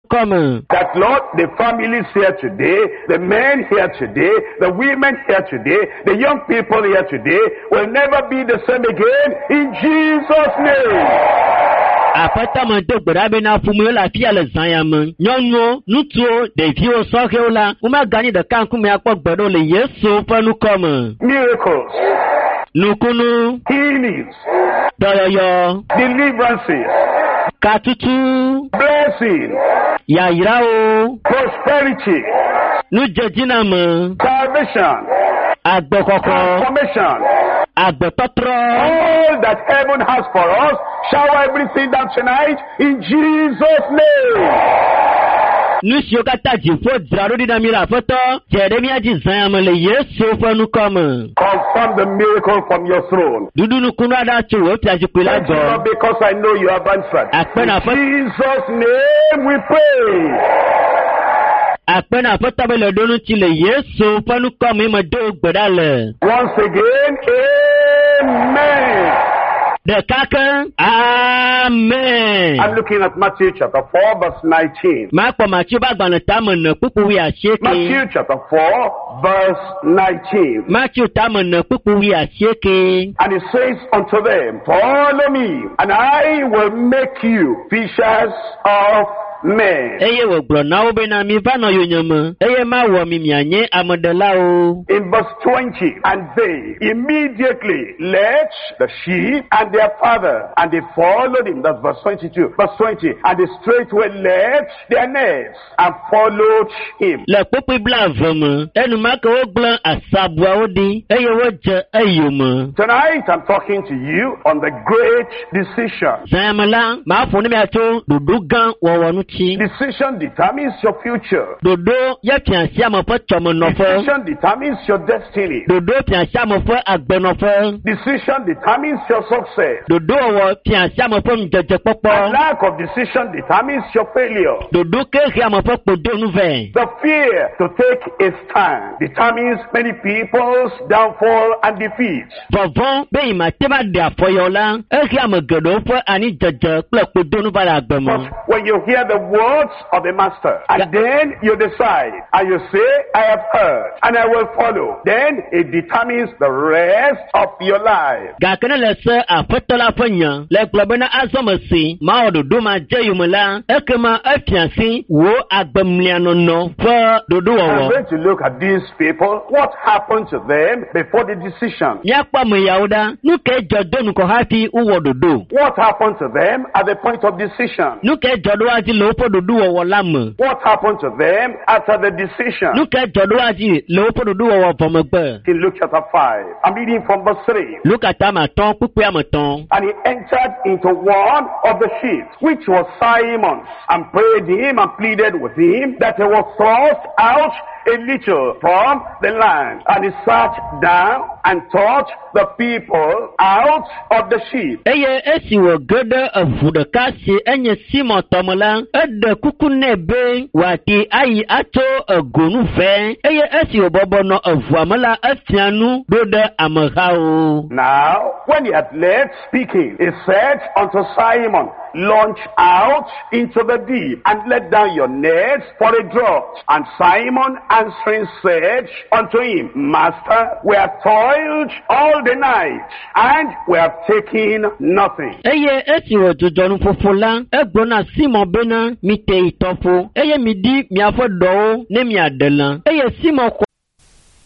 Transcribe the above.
Comme That Lord, the families here today, the men here today, the women here today, the young people here today will never be the same again in Jesus' name. apatama de gbadabe na fumu la fia le zanyam nyonwo nutuo de vio sohe la uma gani de kan kuma akpo gbado le Yesu fanu comme Miracles, nukunu healings, doyoyo deliverances, katutu blessing, yairao prosperity, nujejinam salvation, agbokoko transformation. agbototro All that heaven has for us, shower everything down tonight in Jesus' name. Nusio kata jifo draro dinamira foto Jeremia ji zanyam le Yesu fanu comme Confirm the miracle from your throne. dudu nukunu ada chuo tia jipila Thank you, go Lord, because I know you have answered. Akpena In fo Jesus' name we pray. akpena foto bele donu ti le Yesu fanu comme me do gbadale Once again, amen. de kaka amen. I'm looking at Matthew chapter 4 verse 19. Ma kwa machi ba gbana tamen pupu wi asieke Matthew chapter 4 verse 19. Matthew tamen pupu wi asieke And he says unto them, follow me, and I will make you fishers of men. eye wo gbro na wo be na mi va no yonyam eye ma wo mi mianye amodela o. In verse 20, and they immediately left the sheep and their father, and they followed him. That's verse 22. Verse 20, and they straightway left their nets and followed him. Le pupu bla vama enu ma ko gblan asabua odi eye wo je ayoma Tonight I'm talking to you on the great decision. zamala ma fo ni mi ato dudu gan wo wonu chi Decision determines your future. dodo ya piansi amofo chomo nofo Decision determines your destiny. dodo piansi amofo agbenofo Decision determines your success. dodo wo piansi amofo njeje popo And lack of decision determines your failure. dodo ke ri amofo podo nuve The fear to take a stand determines many people's downfall and defeat. vovon be imatema de afoyola e ri amogedo fo ani jeje ple podo nu bala agbemo But when you hear the words of the master, and then you decide, and you say, I have heard, and I will follow, then it determines the rest of your life. ga kana le se afetola fanya le globena azomasi ma ododo ma jeyumela ekema afiansi wo agbemliano no fo dodo I'm wo going to look at these people, what happened to them before the decision. yakpa mu yauda nuke jodonu ko hafi uwo dodo What happened to them at the point of decision. nuke jodo aji lo fo dodo wo lam What happened to them after the decision. nuke jodo aji lo fo dodo wo pomogbe In Luke chapter 5, I'm reading from verse 3. lukata ma ton pupu amaton And he entered into one of the ships, which was Simon, and prayed him and pleaded with him that he was thrust out a little from the land. And he sat down and taught the people out of the ship. eye esi wo gede avude kasi enye simo tomola ede kuku nebe wati ayi ato agonu fe eye esi wo bobo no avuamala afianu dode amahao. Now, when he had left speaking, he said unto Simon, launch out into the deep and let down your nets for a draught. And Simon answering said unto him, Master, we have toiled all the night, and we have taken nothing. eye esi wo jojonu fofola egbona simo bena mi te itofo eye mi di mi afo do ne mi adela eye simo